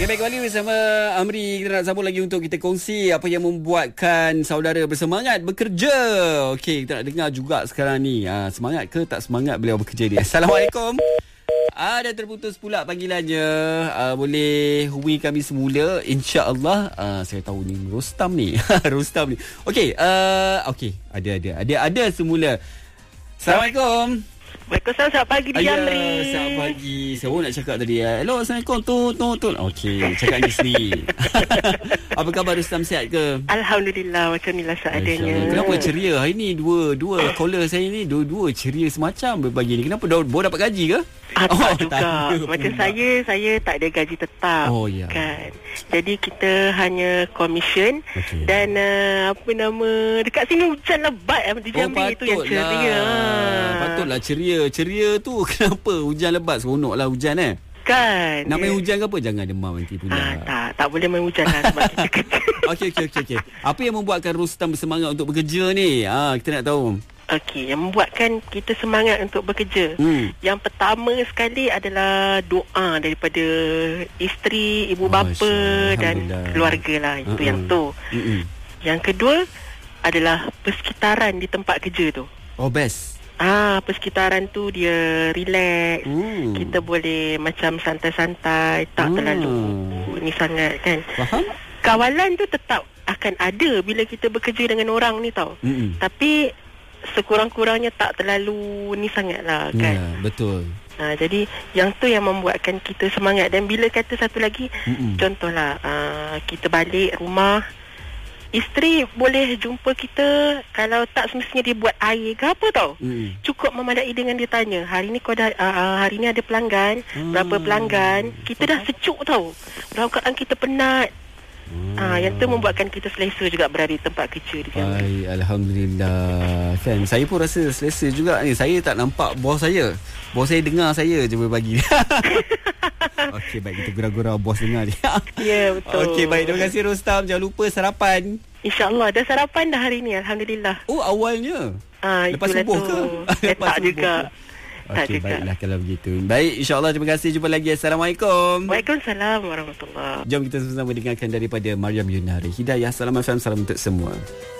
baik, kembali bersama Amri. Kita nak sambung lagi untuk kita kongsi apa yang membuatkan saudara bersemangat bekerja. Okey, kita nak dengar juga sekarang ni. Semangat ke tak semangat beliau bekerja ni? Assalamualaikum. Dah terputus pula panggilannya. Boleh hubungi kami semula, insya-Allah. Saya tahu ni Rostam ni. Rostam ni. Okey, ada semula. Assalamualaikum. Waalaikumsalam, selamat pagi di Jamri. Selamat pagi. Saya nak cakap tadi. Hello, Assalamualaikum. Tun. Okey, cakap ni sendiri. Apa khabar, Rustam, sihat ke? Alhamdulillah, macam inilah seadanya. Kenapa ceria hari ni? Dua caller saya ni, dua ceria semacam berbagi ni. Kenapa? Baru dapat gaji ke? Tak juga. Macam saya tak ada gaji tetap. Oh, ya. Kan. Jadi kita hanya komisen. Okay. Dan dekat sini hujan lebat di Jambi, itu yang ceria. Patutlah ceria tu. Kenapa hujan lebat? Seronok lah hujan kan. Nak main hujan ke apa? Jangan demam nanti pula. Tak boleh main hujan lah sebab kita kerja. Okey. Apa yang membuatkan Rustam bersemangat untuk bekerja ni? Kita nak tahu. Okey, yang membuatkan kita semangat untuk bekerja. Yang pertama sekali adalah doa daripada isteri, ibu bapa dan keluarga lah. Itu yang tu. Yang kedua adalah persekitaran di tempat kerja tu. Oh, best. Persekitaran tu dia relax. Kita boleh macam santai-santai, tak terlalu ni sangat kan. Faham? Kawalan tu tetap akan ada bila kita bekerja dengan orang ni tau. Tapi sekurang-kurangnya tak terlalu ni sangat lah kan. Ya, betul. Jadi yang tu yang membuatkan kita semangat. Dan bila kata satu lagi, contohlah kita balik rumah, isteri boleh jumpa kita. Kalau tak semestinya dia buat air ke apa tau, cukup memadai dengan dia tanya, hari ni kau dah hari ni ada pelanggan, berapa pelanggan. Kita dah sejuk tau, dalam keadaan kita penat. Yang tu membuatkan kita selesa juga berada di tempat kerja di Jambi. Baik, alhamdulillah. Kan saya pun rasa selesa juga ni. Saya tak nampak bos saya. Bos saya dengar saya je berbagi. Okey, baik, kita gurau-gurau bos dengar dia. Ya, betul. Okey, baik, terima kasih Rustam. Jangan lupa sarapan. InsyaAllah dah sarapan dah hari ni, alhamdulillah. Oh, awalnya lepas subuh ke? Tak juga. Okey, baiklah kalau begitu. Baik, insyaAllah, terima kasih. Jumpa lagi. Assalamualaikum. Waalaikumsalam warahmatullahi. Jom kita sama-sama dengarkan daripada Mariam Yunari. Hidayah, salam FM, salam untuk semua.